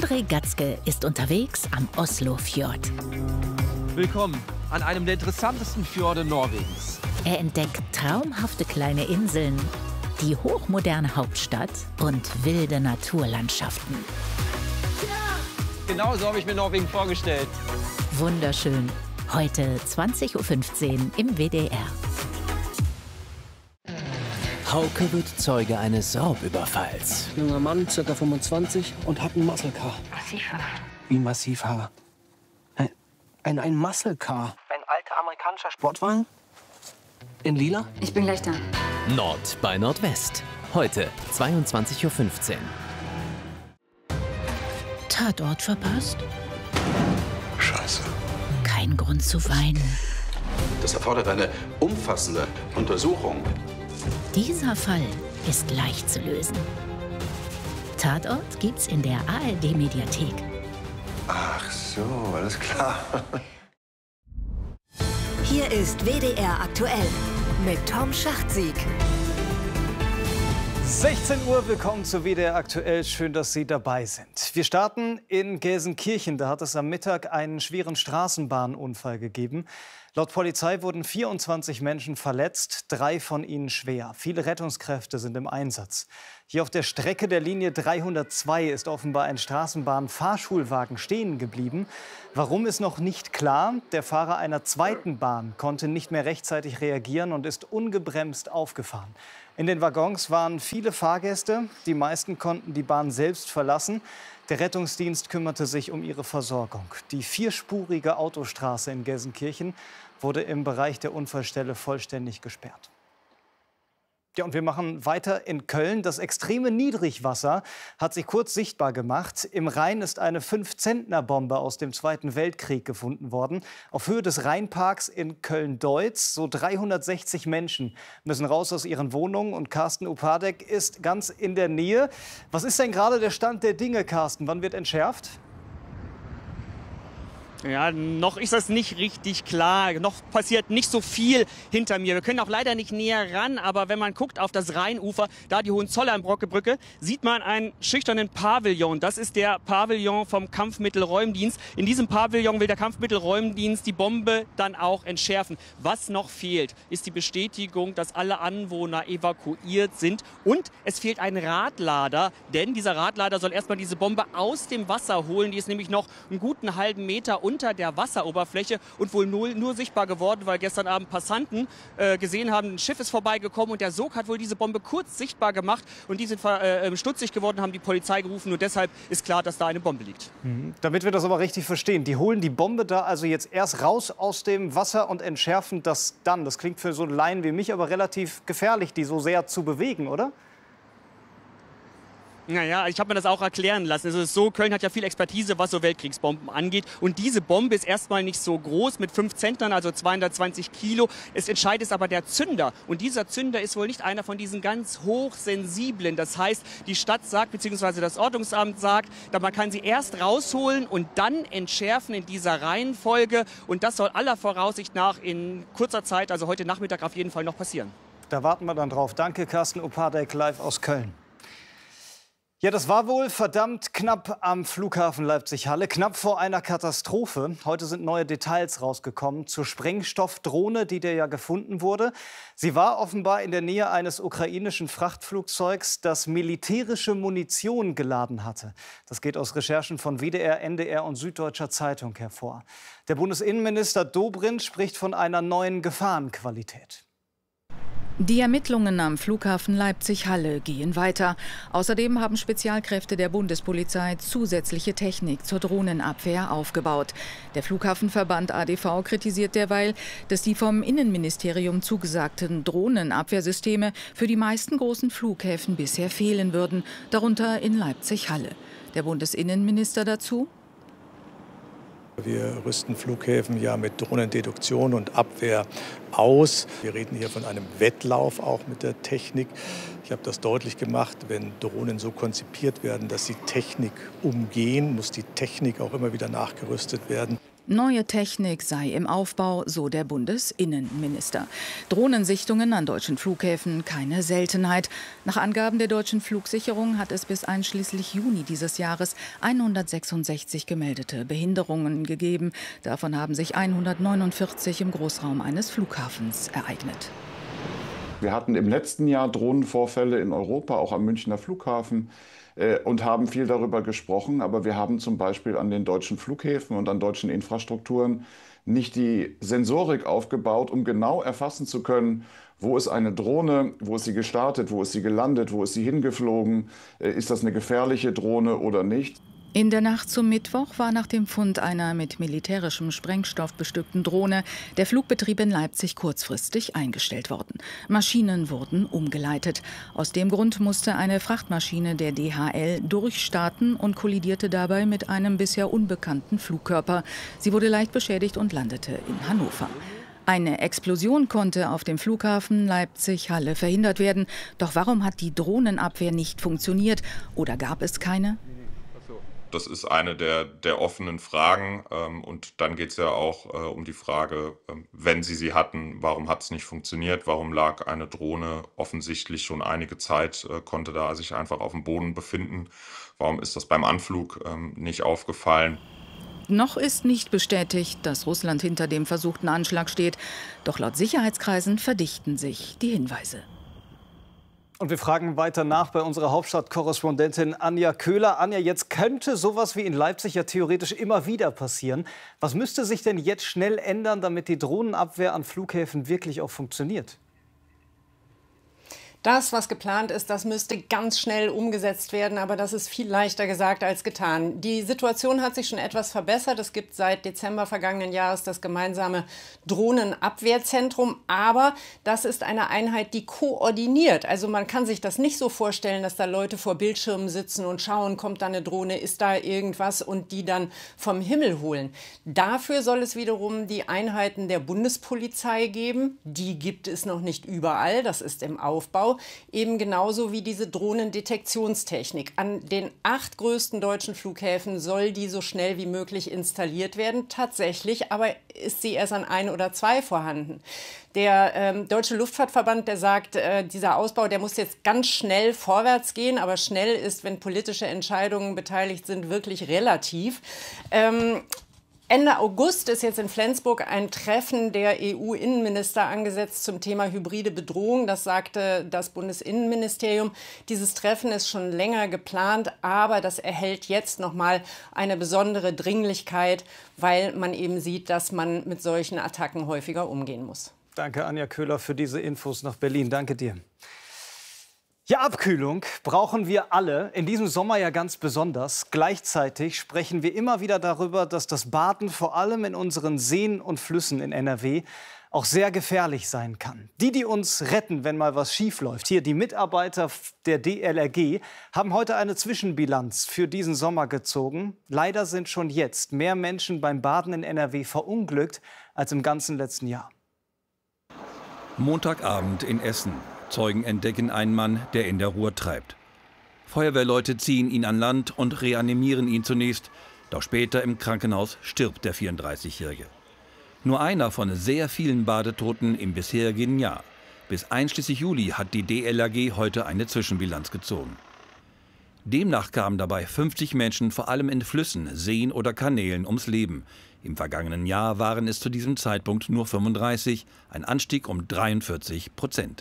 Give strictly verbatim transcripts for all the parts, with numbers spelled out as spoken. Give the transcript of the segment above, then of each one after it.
André Gatzke ist unterwegs am Oslofjord. Willkommen an einem der interessantesten Fjorde Norwegens. Er entdeckt traumhafte kleine Inseln, die hochmoderne Hauptstadt und wilde Naturlandschaften. Genau so habe ich mir Norwegen vorgestellt. Wunderschön. Heute zwanzig Uhr fünfzehn im W D R. Hauke wird Zeuge eines Raubüberfalls. Junger Mann, ca. fünfundzwanzig, und hat ein Muscle Car. Massivhaar. Wie Massivhaar? Ein, ein, ein Muscle Car. Ein alter amerikanischer Sportwagen? In lila? Ich bin gleich da. Nord bei Nordwest. Heute zweiundzwanzig Uhr fünfzehn. Tatort verpasst? Scheiße. Kein Grund zu weinen. Das erfordert eine umfassende Untersuchung. Dieser Fall ist leicht zu lösen. Tatort gibt's in der A R D-Mediathek. Ach so, alles klar. Hier ist W D R aktuell mit Tom Schachtsieg. sechzehn Uhr, willkommen zu W D R aktuell. Schön, dass Sie dabei sind. Wir starten in Gelsenkirchen. Da hat es am Mittag einen schweren Straßenbahnunfall gegeben. Laut Polizei wurden vierundzwanzig Menschen verletzt, drei von ihnen schwer. Viele Rettungskräfte sind im Einsatz. Hier auf der Strecke der Linie dreihundertzwei ist offenbar ein Straßenbahn-Fahrschulwagen stehen geblieben. Warum ist noch nicht klar. Der Fahrer einer zweiten Bahn konnte nicht mehr rechtzeitig reagieren und ist ungebremst aufgefahren. In den Waggons waren viele Fahrgäste. Die meisten konnten die Bahn selbst verlassen. Der Rettungsdienst kümmerte sich um ihre Versorgung. Die vierspurige Autostraße in Gelsenkirchen wurde im Bereich der Unfallstelle vollständig gesperrt. Ja, und wir machen weiter in Köln. Das extreme Niedrigwasser hat sich kurz sichtbar gemacht. Im Rhein ist eine fünf-Zentner-Bombe aus dem Zweiten Weltkrieg gefunden worden. Auf Höhe des Rheinparks in Köln-Deutz. So dreihundertsechzig Menschen müssen raus aus ihren Wohnungen. Und Carsten Upadek ist ganz in der Nähe. Was ist denn gerade der Stand der Dinge, Carsten? Wann wird entschärft? Ja, noch ist das nicht richtig klar. Noch passiert nicht so viel hinter mir. Wir können auch leider nicht näher ran, aber wenn man guckt auf das Rheinufer, da die Hohenzollernbrücke, sieht man einen schüchternen Pavillon. Das ist der Pavillon vom Kampfmittelräumdienst. In diesem Pavillon will der Kampfmittelräumdienst die Bombe dann auch entschärfen. Was noch fehlt, ist die Bestätigung, dass alle Anwohner evakuiert sind. Und es fehlt ein Radlader, denn dieser Radlader soll erstmal diese Bombe aus dem Wasser holen. Die ist nämlich noch einen guten halben Meter unter der Wasseroberfläche und wohl nur, nur sichtbar geworden, weil gestern Abend Passanten äh, gesehen haben, ein Schiff ist vorbeigekommen und der Sog hat wohl diese Bombe kurz sichtbar gemacht und die sind äh, stutzig geworden, haben die Polizei gerufen und deshalb ist klar, dass da eine Bombe liegt. Mhm. Damit wir das aber richtig verstehen, die holen die Bombe da also jetzt erst raus aus dem Wasser und entschärfen das dann. Das klingt für so einen Laien wie mich aber relativ gefährlich, die so sehr zu bewegen, oder? Naja, ich habe mir das auch erklären lassen. Es ist so, Köln hat ja viel Expertise, was so Weltkriegsbomben angeht. Und diese Bombe ist erstmal nicht so groß, mit fünf Zentnern, also zweihundertzwanzig Kilo. Es entscheidet ist aber der Zünder. Und dieser Zünder ist wohl nicht einer von diesen ganz hochsensiblen. Das heißt, die Stadt sagt, beziehungsweise das Ordnungsamt sagt, man kann sie erst rausholen und dann entschärfen in dieser Reihenfolge. Und das soll aller Voraussicht nach in kurzer Zeit, also heute Nachmittag auf jeden Fall noch passieren. Da warten wir dann drauf. Danke, Carsten Upadek, live aus Köln. Ja, das war wohl verdammt knapp am Flughafen Leipzig-Halle, knapp vor einer Katastrophe. Heute sind neue Details rausgekommen zur Sprengstoffdrohne, die da ja gefunden wurde. Sie war offenbar in der Nähe eines ukrainischen Frachtflugzeugs, das militärische Munition geladen hatte. Das geht aus Recherchen von W D R, N D R und Süddeutscher Zeitung hervor. Der Bundesinnenminister Dobrindt spricht von einer neuen Gefahrenqualität. Die Ermittlungen am Flughafen Leipzig-Halle gehen weiter. Außerdem haben Spezialkräfte der Bundespolizei zusätzliche Technik zur Drohnenabwehr aufgebaut. Der Flughafenverband A D V kritisiert derweil, dass die vom Innenministerium zugesagten Drohnenabwehrsysteme für die meisten großen Flughäfen bisher fehlen würden, darunter in Leipzig-Halle. Der Bundesinnenminister dazu: Wir rüsten Flughäfen ja mit Drohnendeduktion und Abwehr aus. Wir reden hier von einem Wettlauf auch mit der Technik. Ich habe das deutlich gemacht, wenn Drohnen so konzipiert werden, dass sie Technik umgehen, muss die Technik auch immer wieder nachgerüstet werden. Neue Technik sei im Aufbau, so der Bundesinnenminister. Drohnensichtungen an deutschen Flughäfen keine Seltenheit. Nach Angaben der deutschen Flugsicherung hat es bis einschließlich Juni dieses Jahres hundertsechsundsechzig gemeldete Behinderungen gegeben. Davon haben sich hundertneunundvierzig im Großraum eines Flughafens ereignet. Wir hatten im letzten Jahr Drohnenvorfälle in Europa, auch am Münchner Flughafen, und haben viel darüber gesprochen. Aber wir haben zum Beispiel an den deutschen Flughäfen und an deutschen Infrastrukturen nicht die Sensorik aufgebaut, um genau erfassen zu können, wo ist eine Drohne, wo ist sie gestartet, wo ist sie gelandet, wo ist sie hingeflogen, ist das eine gefährliche Drohne oder nicht. In der Nacht zum Mittwoch war nach dem Fund einer mit militärischem Sprengstoff bestückten Drohne der Flugbetrieb in Leipzig kurzfristig eingestellt worden. Maschinen wurden umgeleitet. Aus dem Grund musste eine Frachtmaschine der D H L durchstarten und kollidierte dabei mit einem bisher unbekannten Flugkörper. Sie wurde leicht beschädigt und landete in Hannover. Eine Explosion konnte auf dem Flughafen Leipzig-Halle verhindert werden. Doch warum hat die Drohnenabwehr nicht funktioniert oder gab es keine? Das ist eine der, der offenen Fragen. Ähm, und dann geht es ja auch äh, um die Frage, äh, wenn Sie sie hatten, warum hat es nicht funktioniert? Warum lag eine Drohne offensichtlich schon einige Zeit, äh, konnte da sich einfach auf dem Boden befinden? Warum ist das beim Anflug ähm, nicht aufgefallen? Noch ist nicht bestätigt, dass Russland hinter dem versuchten Anschlag steht. Doch laut Sicherheitskreisen verdichten sich die Hinweise. Und wir fragen weiter nach bei unserer Hauptstadtkorrespondentin Anja Köhler. Anja, jetzt könnte sowas wie in Leipzig ja theoretisch immer wieder passieren. Was müsste sich denn jetzt schnell ändern, damit die Drohnenabwehr an Flughäfen wirklich auch funktioniert? Das, was geplant ist, das müsste ganz schnell umgesetzt werden, aber das ist viel leichter gesagt als getan. Die Situation hat sich schon etwas verbessert. Es gibt seit Dezember vergangenen Jahres das gemeinsame Drohnenabwehrzentrum, aber das ist eine Einheit, die koordiniert. Also man kann sich das nicht so vorstellen, dass da Leute vor Bildschirmen sitzen und schauen, kommt da eine Drohne, ist da irgendwas und die dann vom Himmel holen. Dafür soll es wiederum die Einheiten der Bundespolizei geben. Die gibt es noch nicht überall, das ist im Aufbau. Eben genauso wie diese Drohnendetektionstechnik. An den acht größten deutschen Flughäfen soll die so schnell wie möglich installiert werden. Tatsächlich aber ist sie erst an ein oder zwei vorhanden. Der ähm, Deutsche Luftfahrtverband, der sagt, äh, dieser Ausbau, der muss jetzt ganz schnell vorwärts gehen. Aber schnell ist, wenn politische Entscheidungen beteiligt sind, wirklich relativ. Ähm, Ende August ist jetzt in Flensburg ein Treffen der E U-Innenminister angesetzt zum Thema hybride Bedrohung. Das sagte das Bundesinnenministerium. Dieses Treffen ist schon länger geplant, aber das erhält jetzt noch mal eine besondere Dringlichkeit, weil man eben sieht, dass man mit solchen Attacken häufiger umgehen muss. Danke, Anja Köhler, für diese Infos nach Berlin. Danke dir. Ja, Abkühlung brauchen wir alle, in diesem Sommer ja ganz besonders. Gleichzeitig sprechen wir immer wieder darüber, dass das Baden vor allem in unseren Seen und Flüssen in N R W auch sehr gefährlich sein kann. Die, die uns retten, wenn mal was schief läuft, hier die Mitarbeiter der D L R G, haben heute eine Zwischenbilanz für diesen Sommer gezogen. Leider sind schon jetzt mehr Menschen beim Baden in N R W verunglückt als im ganzen letzten Jahr. Montagabend in Essen. Zeugen entdecken einen Mann, der in der Ruhr treibt. Feuerwehrleute ziehen ihn an Land und reanimieren ihn zunächst. Doch später im Krankenhaus stirbt der vierunddreißigjährige. Nur einer von sehr vielen Badetoten im bisherigen Jahr. Bis einschließlich Juli hat die D L R G heute eine Zwischenbilanz gezogen. Demnach kamen dabei fünfzig Menschen vor allem in Flüssen, Seen oder Kanälen ums Leben. Im vergangenen Jahr waren es zu diesem Zeitpunkt nur fünfunddreißig, ein Anstieg um dreiundvierzig Prozent.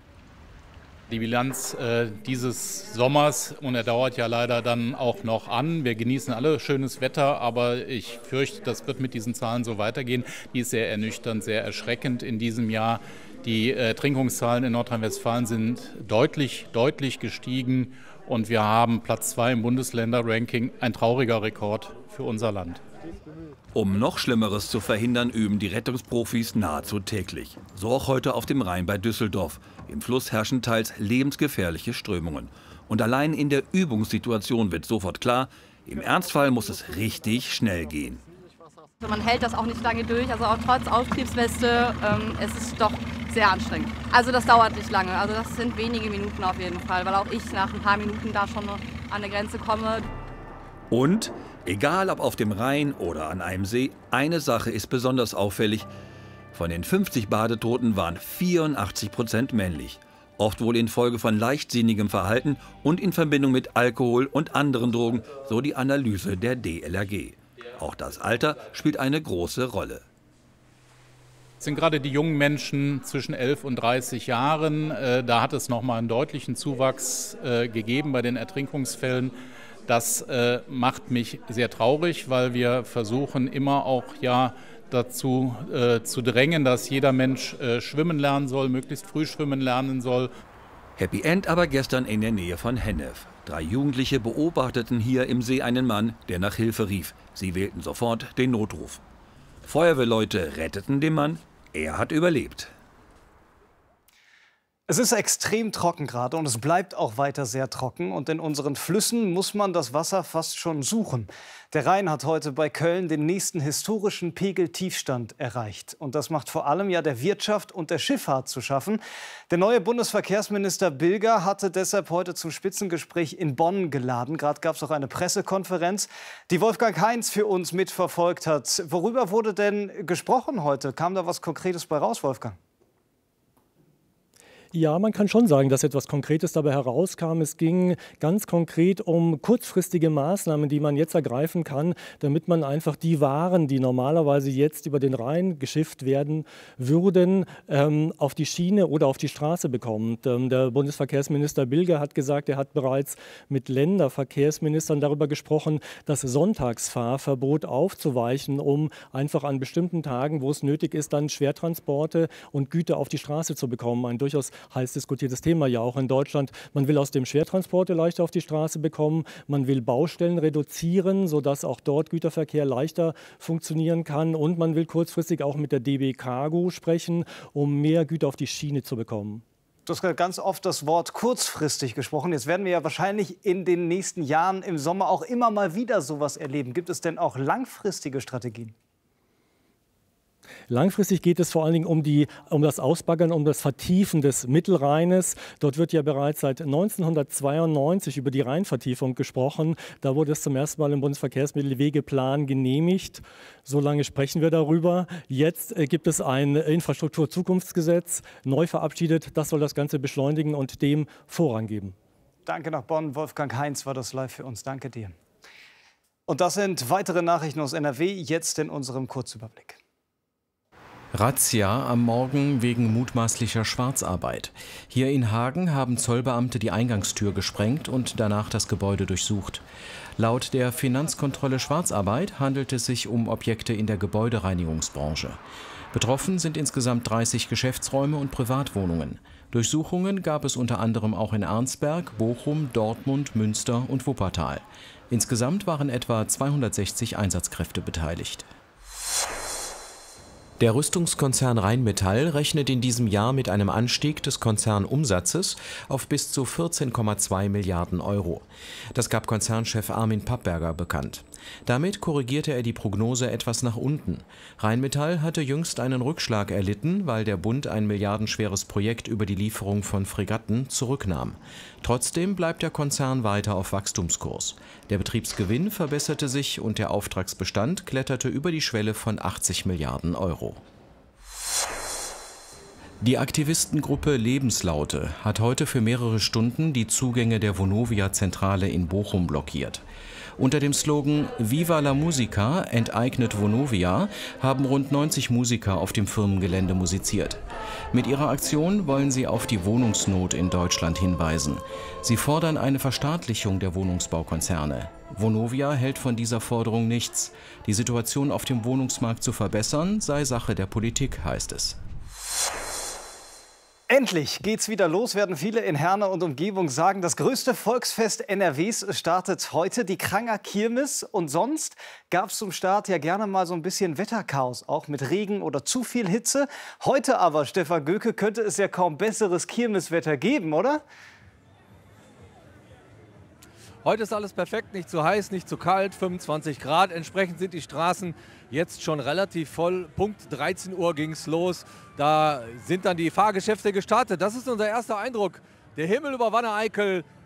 Die Bilanz äh, dieses Sommers, und er dauert ja leider dann auch noch an. Wir genießen alle schönes Wetter, aber ich fürchte, das wird mit diesen Zahlen so weitergehen. Die ist sehr ernüchternd, sehr erschreckend in diesem Jahr. Die äh, Ertrinkungszahlen in Nordrhein-Westfalen sind deutlich, deutlich gestiegen und wir haben Platz zwei im Bundesländerranking, ein trauriger Rekord für unser Land. Um noch Schlimmeres zu verhindern, üben die Rettungsprofis nahezu täglich. So auch heute auf dem Rhein bei Düsseldorf. Im Fluss herrschen teils lebensgefährliche Strömungen. Und allein in der Übungssituation wird sofort klar, im Ernstfall muss es richtig schnell gehen. Man hält das auch nicht lange durch, also auch trotz Auftriebsweste, ähm, es ist doch sehr anstrengend. Also das dauert nicht lange, also das sind wenige Minuten auf jeden Fall, weil auch ich nach ein paar Minuten da schon an eine Grenze komme. Und, egal ob auf dem Rhein oder an einem See, eine Sache ist besonders auffällig. Von den fünfzig Badetoten waren vierundachtzig Prozent männlich. Oft wohl infolge von leichtsinnigem Verhalten und in Verbindung mit Alkohol und anderen Drogen, so die Analyse der D L R G. Auch das Alter spielt eine große Rolle. Es sind gerade die jungen Menschen zwischen elf und dreißig Jahren. Äh, da hat es nochmal einen deutlichen Zuwachs äh, gegeben bei den Ertrinkungsfällen. Das äh, macht mich sehr traurig, weil wir versuchen immer auch ja dazu äh, zu drängen, dass jeder Mensch äh, schwimmen lernen soll, möglichst früh schwimmen lernen soll. Happy End aber gestern in der Nähe von Hennef. Drei Jugendliche beobachteten hier im See einen Mann, der nach Hilfe rief. Sie wählten sofort den Notruf. Feuerwehrleute retteten den Mann. Er hat überlebt. Es ist extrem trocken gerade und es bleibt auch weiter sehr trocken. Und in unseren Flüssen muss man das Wasser fast schon suchen. Der Rhein hat heute bei Köln den nächsten historischen Pegeltiefstand erreicht. Und das macht vor allem ja der Wirtschaft und der Schifffahrt zu schaffen. Der neue Bundesverkehrsminister Bilger hatte deshalb heute zum Spitzengespräch in Bonn geladen. Gerade gab es auch eine Pressekonferenz, die Wolfgang Heinz für uns mitverfolgt hat. Worüber wurde denn gesprochen heute? Kam da was Konkretes bei raus, Wolfgang? Ja, man kann schon sagen, dass etwas Konkretes dabei herauskam. Es ging ganz konkret um kurzfristige Maßnahmen, die man jetzt ergreifen kann, damit man einfach die Waren, die normalerweise jetzt über den Rhein geschifft werden würden, ähm, auf die Schiene oder auf die Straße bekommt. Ähm, der Bundesverkehrsminister Bilger hat gesagt, er hat bereits mit Länderverkehrsministern darüber gesprochen, das Sonntagsfahrverbot aufzuweichen, um einfach an bestimmten Tagen, wo es nötig ist, dann Schwertransporte und Güter auf die Straße zu bekommen. Ein durchaus heiß diskutiertes Thema ja auch in Deutschland. Man will aus dem Schwertransporte leichter auf die Straße bekommen. Man will Baustellen reduzieren, sodass auch dort Güterverkehr leichter funktionieren kann. Und man will kurzfristig auch mit der D B Cargo sprechen, um mehr Güter auf die Schiene zu bekommen. Du hast ganz oft das Wort kurzfristig gesprochen. Jetzt werden wir ja wahrscheinlich in den nächsten Jahren im Sommer auch immer mal wieder sowas erleben. Gibt es denn auch langfristige Strategien? Langfristig geht es vor allen Dingen um, die, um das Ausbaggern, um das Vertiefen des Mittelrheines. Dort wird ja bereits seit neunzehnhundertzweiundneunzig über die Rheinvertiefung gesprochen. Da wurde es zum ersten Mal im Bundesverkehrsmittelwegeplan genehmigt. So lange sprechen wir darüber. Jetzt äh, gibt es ein Infrastrukturzukunftsgesetz, neu verabschiedet. Das soll das Ganze beschleunigen und dem Vorrang geben. Danke nach Bonn. Wolfgang Heinz war das live für uns. Danke dir. Und das sind weitere Nachrichten aus N R W, jetzt in unserem Kurzüberblick. Razzia am Morgen wegen mutmaßlicher Schwarzarbeit. Hier in Hagen haben Zollbeamte die Eingangstür gesprengt und danach das Gebäude durchsucht. Laut der Finanzkontrolle Schwarzarbeit handelt es sich um Objekte in der Gebäudereinigungsbranche. Betroffen sind insgesamt dreißig Geschäftsräume und Privatwohnungen. Durchsuchungen gab es unter anderem auch in Arnsberg, Bochum, Dortmund, Münster und Wuppertal. Insgesamt waren etwa zweihundertsechzig Einsatzkräfte beteiligt. Der Rüstungskonzern Rheinmetall rechnet in diesem Jahr mit einem Anstieg des Konzernumsatzes auf bis zu vierzehn Komma zwei Milliarden Euro. Das gab Konzernchef Armin Pappberger bekannt. Damit korrigierte er die Prognose etwas nach unten. Rheinmetall hatte jüngst einen Rückschlag erlitten, weil der Bund ein milliardenschweres Projekt über die Lieferung von Fregatten zurücknahm. Trotzdem bleibt der Konzern weiter auf Wachstumskurs. Der Betriebsgewinn verbesserte sich und der Auftragsbestand kletterte über die Schwelle von achtzig Milliarden Euro. Die Aktivistengruppe Lebenslaute hat heute für mehrere Stunden die Zugänge der Vonovia-Zentrale in Bochum blockiert. Unter dem Slogan Viva la Musica, enteignet Vonovia, haben rund neunzig Musiker auf dem Firmengelände musiziert. Mit ihrer Aktion wollen sie auf die Wohnungsnot in Deutschland hinweisen. Sie fordern eine Verstaatlichung der Wohnungsbaukonzerne. Vonovia hält von dieser Forderung nichts. Die Situation auf dem Wohnungsmarkt zu verbessern, sei Sache der Politik, heißt es. Endlich geht's wieder los, werden viele in Herne und Umgebung sagen. Das größte Volksfest N R Ws startet heute, die Kranger Kirmes. Und sonst gab es zum Start ja gerne mal so ein bisschen Wetterchaos, auch mit Regen oder zu viel Hitze. Heute aber, Stefan Göke, könnte es ja kaum besseres Kirmeswetter geben, oder? Heute ist alles perfekt, nicht zu heiß, nicht zu kalt, fünfundzwanzig Grad. Entsprechend sind die Straßen jetzt schon relativ voll. Punkt dreizehn Uhr ging es los. Da sind dann die Fahrgeschäfte gestartet. Das ist unser erster Eindruck. Der Himmel über Wanne-Eickel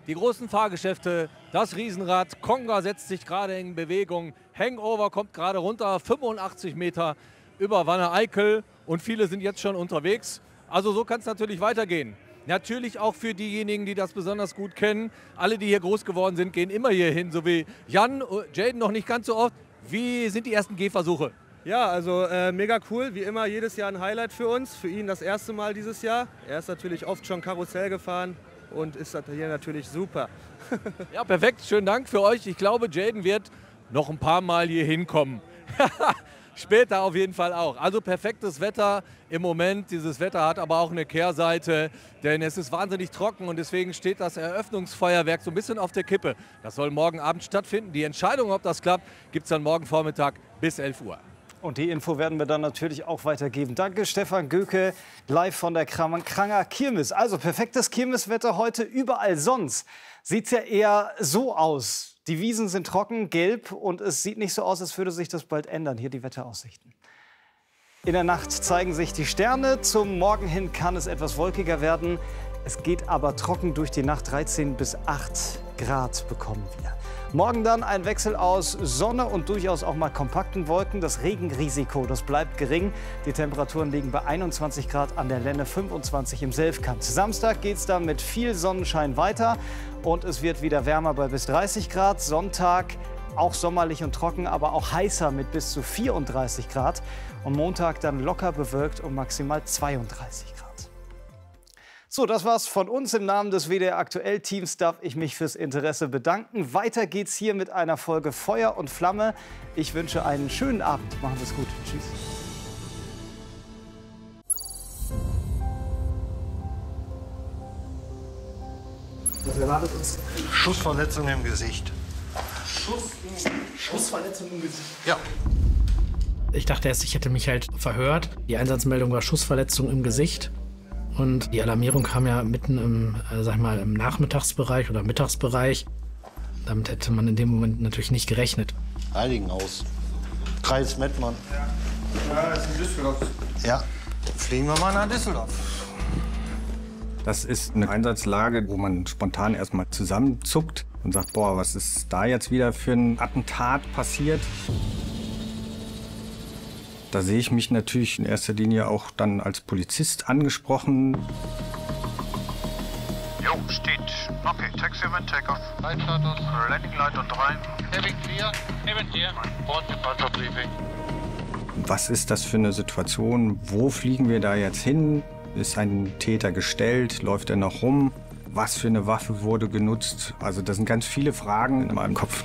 Die großen Fahrgeschäfte, das Riesenrad, Konga setzt sich gerade in Bewegung, Hangover kommt gerade runter, fünfundachtzig Meter über Wanne-Eickel und viele sind jetzt schon unterwegs. Also so kann es natürlich weitergehen. Natürlich auch für diejenigen, die das besonders gut kennen. Alle, die hier groß geworden sind, gehen immer hier hin, so wie Jan, Jaden noch nicht ganz so oft. Wie sind die ersten Gehversuche? Ja, also äh, mega cool. Wie immer jedes Jahr ein Highlight für uns. Für ihn das erste Mal dieses Jahr. Er ist natürlich oft schon Karussell gefahren und ist hier natürlich super. Ja, perfekt. Schönen Dank für euch. Ich glaube, Jaden wird noch ein paar Mal hier hinkommen. Später auf jeden Fall auch. Also perfektes Wetter im Moment. Dieses Wetter hat aber auch eine Kehrseite, denn es ist wahnsinnig trocken und deswegen steht das Eröffnungsfeuerwerk so ein bisschen auf der Kippe. Das soll morgen Abend stattfinden. Die Entscheidung, ob das klappt, gibt es dann morgen Vormittag bis elf Uhr. Und die Info werden wir dann natürlich auch weitergeben. Danke, Stefan Göke, live von der Kranger Kirmes. Also perfektes Kirmeswetter heute. Überall sonst sieht es ja eher so aus. Die Wiesen sind trocken, gelb und es sieht nicht so aus, als würde sich das bald ändern. Hier die Wetteraussichten. In der Nacht zeigen sich die Sterne. Zum Morgen hin kann es etwas wolkiger werden. Es geht aber trocken durch die Nacht. dreizehn bis acht Grad bekommen wir. Morgen dann ein Wechsel aus Sonne und durchaus auch mal kompakten Wolken. Das Regenrisiko, das bleibt gering. Die Temperaturen liegen bei einundzwanzig Grad an der Lenne, fünfundzwanzig im Selfkant. Samstag geht es dann mit viel Sonnenschein weiter und es wird wieder wärmer bei bis dreißig Grad. Sonntag auch sommerlich und trocken, aber auch heißer mit bis zu vierunddreißig Grad. Und Montag dann locker bewölkt und maximal zweiunddreißig Grad. So, das war's von uns. Im Namen des W D R Aktuell-Teams darf ich mich fürs Interesse bedanken. Weiter geht's hier mit einer Folge Feuer und Flamme. Ich wünsche einen schönen Abend. Machen Sie es gut. Tschüss. Was erwartet uns? Schussverletzung im Gesicht. Schuss, Schussverletzung im Gesicht? Ja. Ich dachte erst, ich hätte mich halt verhört. Die Einsatzmeldung war Schussverletzung im Gesicht. Und die Alarmierung kam ja mitten im, äh, sag ich mal, im Nachmittagsbereich oder Mittagsbereich. Damit hätte man in dem Moment natürlich nicht gerechnet. Heiligenhaus. Kreis Mettmann. Ja, ist in Düsseldorf. Ja, fliegen wir mal nach Düsseldorf. Das ist eine Einsatzlage, wo man spontan erstmal zusammenzuckt und sagt, boah, was ist da jetzt wieder für ein Attentat passiert? Da sehe ich mich natürlich in erster Linie auch dann als Polizist angesprochen. Jo, steht. Okay, Taxi Wind, Takeoff. Leitstatus, Landing Light und drei. Having clear. Having clear. Und Departure Briefing. Was ist das für eine Situation? Wo fliegen wir da jetzt hin? Ist ein Täter gestellt? Läuft er noch rum? Was für eine Waffe wurde genutzt? Also das sind ganz viele Fragen in meinem Kopf.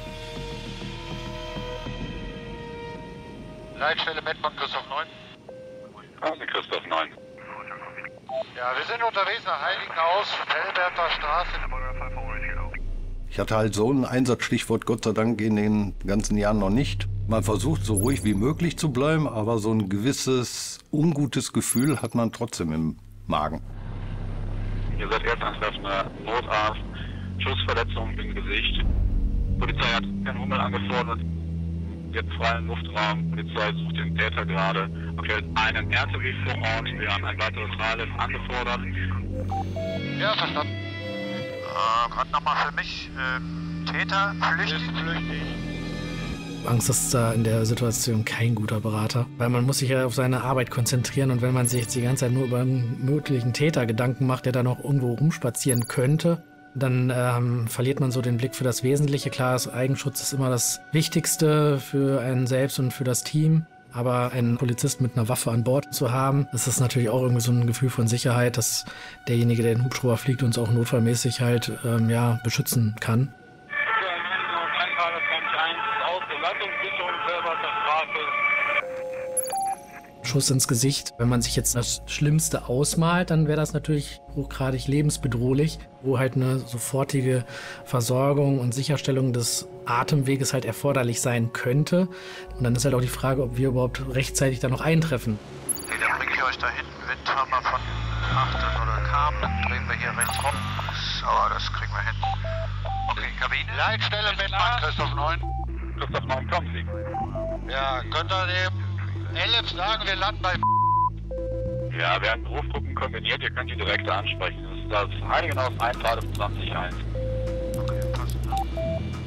Leitstelle Mettmann, Christoph neun. Also Christoph neun. Ja, wir sind unterwegs nach Heiligenhaus, Felberter Straße. Ich hatte halt so ein Einsatzstichwort Gott sei Dank in den ganzen Jahren noch nicht. Man versucht so ruhig wie möglich zu bleiben, aber so ein gewisses ungutes Gefühl hat man trotzdem im Magen. Ihr seid Erstanswerfender Notarzt, Schussverletzung im Gesicht. Die Polizei hat Herrn Hummel angefordert. Jetzt freien Luftraum, Polizei sucht den Täter gerade. Okay, einen R T W vor Ort, wir haben ein weiteres Fahrlift angefordert. Ja, verstanden. Äh, gerade nochmal für mich, ähm, Täter, flüchtig. Angst ist da in der Situation kein guter Berater, weil man muss sich ja auf seine Arbeit konzentrieren und wenn man sich jetzt die ganze Zeit nur über einen möglichen Täter Gedanken macht, der da noch irgendwo rumspazieren könnte, dann ähm, verliert man so den Blick für das Wesentliche. Klar, das Eigenschutz ist immer das Wichtigste für einen selbst und für das Team. Aber einen Polizist mit einer Waffe an Bord zu haben, das ist natürlich auch irgendwie so ein Gefühl von Sicherheit, dass derjenige, der den Hubschrauber fliegt, uns auch notfallmäßig halt ähm, ja, beschützen kann. Schuss ins Gesicht. Wenn man sich jetzt das Schlimmste ausmalt, dann wäre das natürlich hochgradig lebensbedrohlich, wo halt eine sofortige Versorgung und Sicherstellung des Atemweges halt erforderlich sein könnte. Und dann ist halt auch die Frage, ob wir überhaupt rechtzeitig da noch eintreffen. Okay, dann bringe ich euch da hinten Windhammer von acht oder Kam, dann drehen wir hier rechts rum. Aber das kriegen wir hin. Okay, Kabine. Leitstelle Mettmann, Christoph neun. Christoph neun, kommen Sie. Ja, könnt ihr dem elf sagen, wir landen bei... Ja, wir haben Rufgruppen kombiniert, ihr könnt die direkt ansprechen. Das ist das Heiligenhaus eins, zwanzig eins.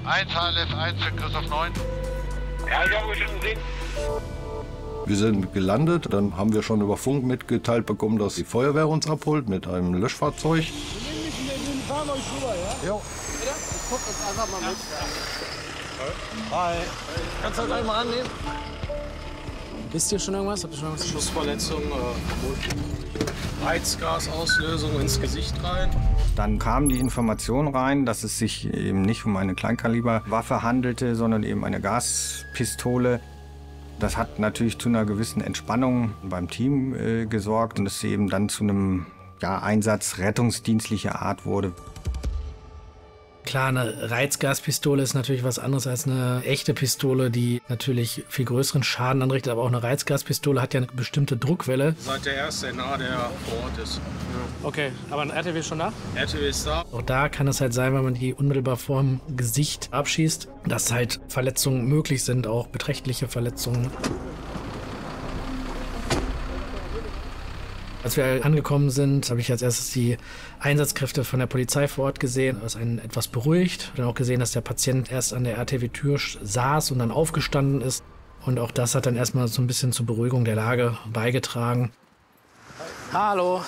eins H L F eins für Christoph neun. Ja, ich habe schon gesehen. Wir sind gelandet, dann haben wir schon über Funk mitgeteilt bekommen, dass die Feuerwehr uns abholt mit einem Löschfahrzeug. Wir fahren euch rüber, ja? Jo. Bitte? Ich guck jetzt einfach mal mit. Hi. Kannst du das gleich mal annehmen? Wisst ihr schon irgendwas? Habt ihr schon irgendwas? Schussverletzung, äh, Reizgasauslösung ins Gesicht rein. Dann kam die Information rein, dass es sich eben nicht um eine Kleinkaliberwaffe handelte, sondern eben eine Gaspistole. Das hat natürlich zu einer gewissen Entspannung beim Team äh, gesorgt und es eben dann zu einem ja, Einsatz rettungsdienstlicher Art wurde. Klar, eine Reizgaspistole ist natürlich was anderes als eine echte Pistole, die natürlich viel größeren Schaden anrichtet. Aber auch eine Reizgaspistole hat ja eine bestimmte Druckwelle. Seid der erste N A, der vor Ort ist. Okay, aber ein R T W ist schon da? R T W ist da. Auch da kann es halt sein, wenn man die unmittelbar vorm Gesicht abschießt, dass halt Verletzungen möglich sind, auch beträchtliche Verletzungen. Als wir angekommen sind, habe ich als erstes die Einsatzkräfte von der Polizei vor Ort gesehen, was einen etwas beruhigt. Dann auch gesehen, dass der Patient erst an der R T W-Tür saß und dann aufgestanden ist. Und auch das hat dann erstmal so ein bisschen zur Beruhigung der Lage beigetragen. Hallo.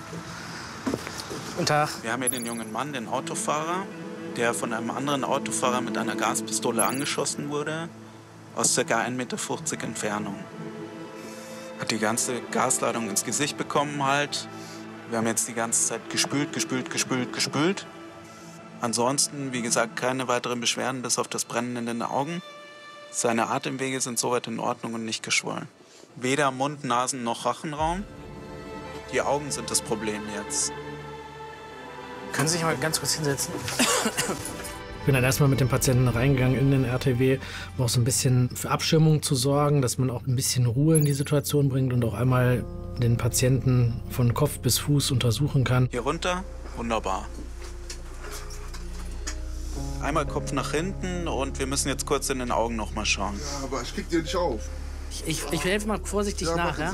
Guten Tag. Wir haben hier den jungen Mann, den Autofahrer, der von einem anderen Autofahrer mit einer Gaspistole angeschossen wurde, aus ca. ein Meter fünfzig Entfernung. Hat die ganze Gasladung ins Gesicht bekommen halt. Wir haben jetzt die ganze Zeit gespült, gespült, gespült, gespült. Ansonsten, wie gesagt, keine weiteren Beschwerden bis auf das Brennen in den Augen. Seine Atemwege sind soweit in Ordnung und nicht geschwollen. Weder Mund, Nasen noch Rachenraum. Die Augen sind das Problem jetzt. Können Sie sich mal ganz kurz hinsetzen? Ich bin dann erstmal mit dem Patienten reingegangen in den R T W, um auch so ein bisschen für Abschirmung zu sorgen, dass man auch ein bisschen Ruhe in die Situation bringt und auch einmal den Patienten von Kopf bis Fuß untersuchen kann. Hier runter, wunderbar. Einmal Kopf nach hinten und wir müssen jetzt kurz in den Augen noch mal schauen. Ja, aber ich krieg dir nicht auf. Ich, ich, ich helfe mal vorsichtig ja, nach, ja?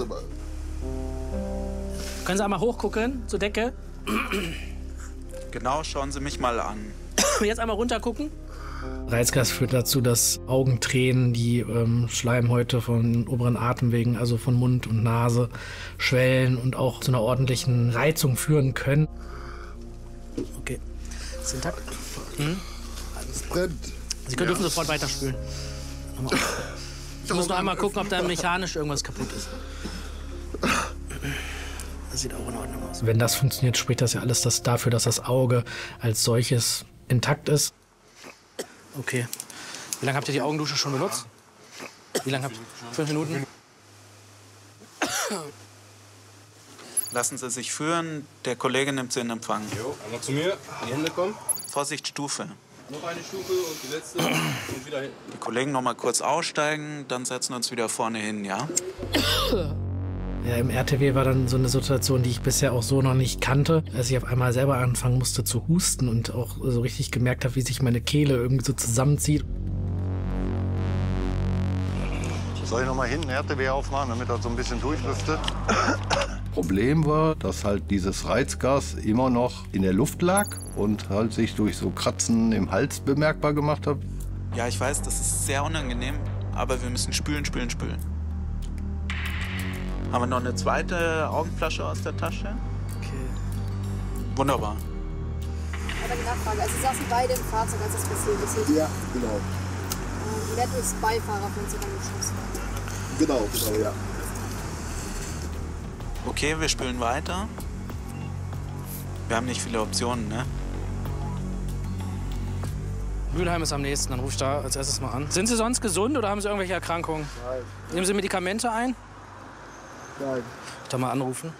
Können Sie einmal hochgucken zur Decke? Genau, schauen Sie mich mal an. Jetzt einmal runter gucken. Reizgas führt dazu, dass Augentränen, die ähm, Schleimhäute von den oberen Atemwegen, also von Mund und Nase, schwellen und auch zu einer ordentlichen Reizung führen können. Okay. Ist intakt? Mhm. Es brennt. Sie können, dürfen sofort weiterspülen. Ich muss nur einmal gucken, ob da mechanisch irgendwas kaputt ist. Das sieht auch in Ordnung aus. Wenn das funktioniert, spricht das ja alles das dafür, dass das Auge als solches intakt ist. Okay. Wie lange habt ihr die Augendusche schon benutzt? Wie lange habt ihr? Fünf Minuten? Lassen Sie sich führen. Der Kollege nimmt Sie in Empfang. Jo, einmal zu mir. Die Hände kommen. Vorsicht, Stufe. Noch eine Stufe und die letzte. Und wieder hin. Die Kollegen noch mal kurz aussteigen, dann setzen wir uns wieder vorne hin, ja? Ja, im R T W war dann so eine Situation, die ich bisher auch so noch nicht kannte, als ich auf einmal selber anfangen musste zu husten und auch so richtig gemerkt habe, wie sich meine Kehle irgendwie so zusammenzieht. Soll ich noch mal hinten R T W aufmachen, damit er so ein bisschen durchlüftet? Problem war, dass halt dieses Reizgas immer noch in der Luft lag und halt sich durch so Kratzen im Hals bemerkbar gemacht hat. Ja, ich weiß, das ist sehr unangenehm, aber wir müssen spülen, spülen, spülen. Haben wir noch eine zweite Augenflasche aus der Tasche? Okay. Wunderbar. Aber die Nachfrage, also Sie saßen beide im Fahrzeug, als das passiert ist, richtig? Ja, genau. Und wer ist Beifahrer von so einem Schuss? Genau, genau, ja. Okay, wir spülen weiter. Wir haben nicht viele Optionen, ne? Mülheim ist am nächsten, dann ruf ich da als erstes mal an. Sind Sie sonst gesund oder haben Sie irgendwelche Erkrankungen? Nein. Nehmen Sie Medikamente ein? Nein. Da mal anrufen.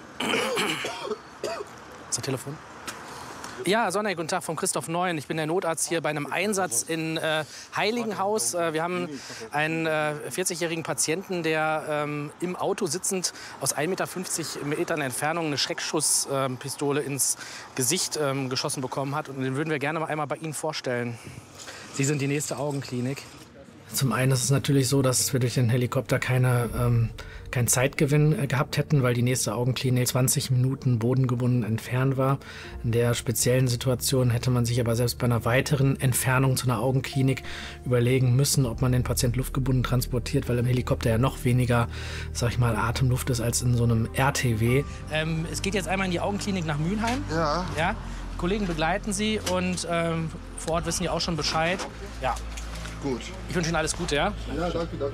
Ist das Telefon? Ja, Sonne, guten Tag, von Christoph Neun. Ich bin der Notarzt hier bei einem Einsatz in äh, Heiligenhaus. Äh, wir haben einen äh, vierzigjährigen Patienten, der ähm, im Auto sitzend aus ein Meter fünfzig Metern Entfernung eine Schreckschusspistole äh, ins Gesicht äh, geschossen bekommen hat. Und den würden wir gerne mal einmal bei Ihnen vorstellen. Sie sind die nächste Augenklinik. Zum einen ist es natürlich so, dass wir durch den Helikopter keine ähm, keinen Zeitgewinn gehabt hätten, weil die nächste Augenklinik zwanzig Minuten bodengebunden entfernt war. In der speziellen Situation hätte man sich aber selbst bei einer weiteren Entfernung zu einer Augenklinik überlegen müssen, ob man den Patienten luftgebunden transportiert, weil im Helikopter ja noch weniger, sag ich mal, Atemluft ist als in so einem R T W. Ähm, es geht jetzt einmal in die Augenklinik nach Mülheim. Ja. Ja. Kollegen begleiten Sie und ähm, vor Ort wissen die auch schon Bescheid. Ja. Gut. Ich wünsche Ihnen alles Gute, ja? Ja, danke, danke.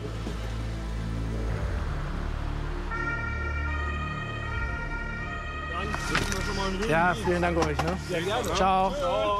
Ja, vielen Dank euch. Ne? Ja, gerne. Ciao. Ciao.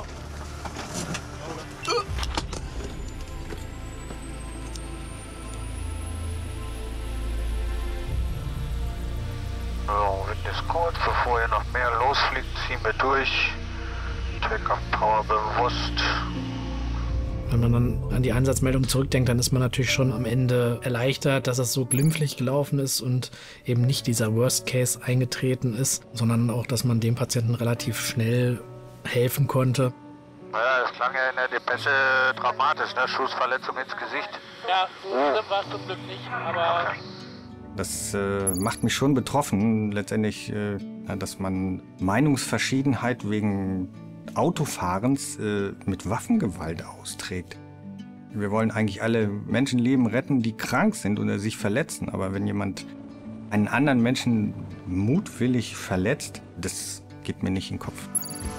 So, Wind ist kurz, bevor hier noch mehr losfliegt, ziehen wir durch. Take-off Power bewusst. Wenn man dann an die Einsatzmeldung zurückdenkt, dann ist man natürlich schon am Ende erleichtert, dass es so glimpflich gelaufen ist und eben nicht dieser Worst Case eingetreten ist, sondern auch, dass man dem Patienten relativ schnell helfen konnte. Naja, das klang ja in der Depesche dramatisch, ne? Schussverletzung ins Gesicht. Ja, so schlimm war es zum Glück nicht, aber... Okay. Das äh, macht mich schon betroffen, letztendlich, äh, dass man Meinungsverschiedenheit wegen Autofahrens äh, mit Waffengewalt austrägt. Wir wollen eigentlich alle Menschenleben retten, die krank sind oder sich verletzen. Aber wenn jemand einen anderen Menschen mutwillig verletzt, das geht mir nicht in den Kopf.